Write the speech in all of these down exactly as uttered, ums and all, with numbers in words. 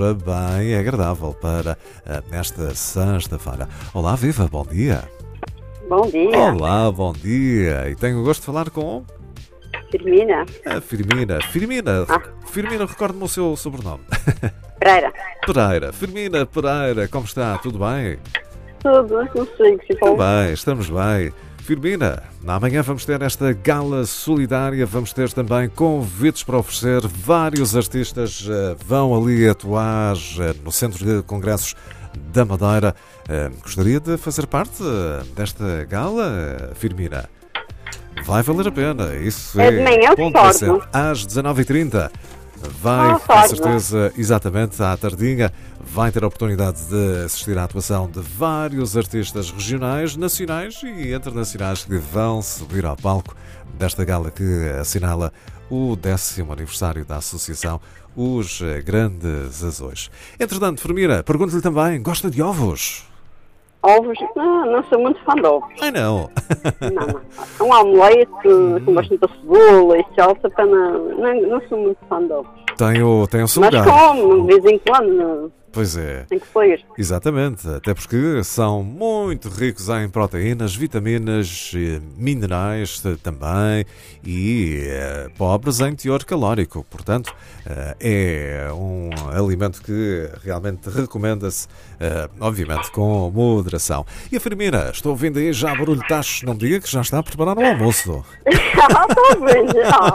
bem agradável para uh, nesta sexta-feira. Olá, viva, bom dia. Bom dia. Olá, bom dia. E tenho o gosto de falar com... Firmina. A Firmina. Firmina, Ah. Firmina, recorda-me o seu sobrenome. Pereira. Pereira. Firmina Pereira, como está? Tudo bem? Tudo, não sei o que se Tudo fala. bem, estamos bem. Firmina, amanhã vamos ter esta gala solidária, vamos ter também convites para oferecer. Vários artistas uh, vão ali atuar uh, no Centro de Congressos da Madeira. Uh, gostaria de fazer parte uh, desta gala, uh, Firmina? Vai valer a pena, isso É é, de manhã, ponto discordo. assente. Às dezanove e trinta. Vai, Ah, com pode. certeza, exatamente, à tardinha, vai ter a oportunidade de assistir à atuação de vários artistas regionais, nacionais e internacionais que vão subir ao palco desta gala que assinala o décimo aniversário da Associação Os Grandes Azuis. Entretanto, Firmina, pergunto-lhe também, gosta de ovos? Ovos, não, não sou muito fã de ovos. Ai não! Não, não. Um omelete com bastante cebola e salsa, para não, não, não sou muito fã de ovos. Tenho, tenho o seu Mas lugar. como, de vez em quando, não, Pois é. tem que ser. Exatamente, até porque são muito ricos em proteínas, vitaminas, eh, minerais eh, também e eh, pobres em teor calórico. Portanto, eh, é um alimento que realmente recomenda-se, eh, obviamente, com moderação. E a Firmina, estou ouvindo aí já barulho de tachos, não me diga que já está a preparar o almoço. Ah, estou vendo.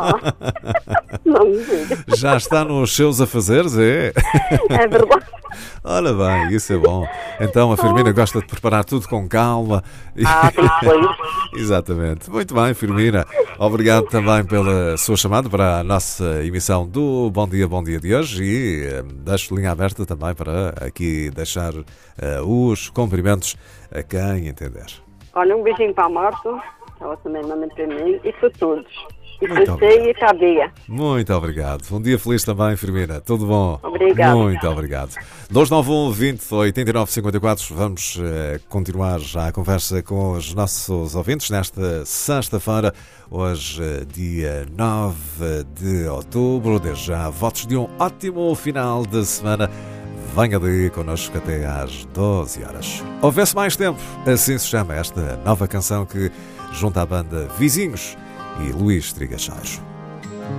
Ah, não me diga. Já está nos seus afazeres, é? É verdade. Ora bem, isso é bom. Então a Firmina gosta de preparar tudo com calma. Ah, tem que ser. Exatamente. Muito bem, Firmina. Obrigado também pela sua chamada para a nossa emissão do Bom Dia, Bom Dia de hoje e eh, deixo linha aberta também para aqui deixar eh, os cumprimentos a quem entender. Olha, um beijinho para a Marta, ela também manda para mim, e para todos. E Muito para você e para a Bia. Muito obrigado. Um dia feliz também, Firmina. Tudo bom? Obrigada. Muito obrigado. dois nove um, vinte, oitenta e nove, cinquenta e quatro. Vamos eh, continuar já a conversa com os nossos ouvintes nesta sexta-feira, hoje, eh, dia nove de outubro. Desde já, votos de um ótimo final de semana. Venha daí connosco até às doze horas. Houvesse mais tempo, assim se chama esta nova canção que junta a banda Vizinhos e Luís Trigacheiro.